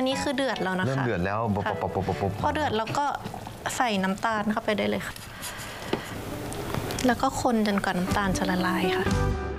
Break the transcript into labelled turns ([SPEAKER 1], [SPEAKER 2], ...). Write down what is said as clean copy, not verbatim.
[SPEAKER 1] อันนี้คือเดือดแล้วนะคะ
[SPEAKER 2] เริ่มเดือดแล้ว
[SPEAKER 1] พอเดือดแล้วก็ใส่น้ำตาลเข้าไปได้เลยค่ะแล้วก็คนจนกว่าน้ำตาลจะละลายค่ะ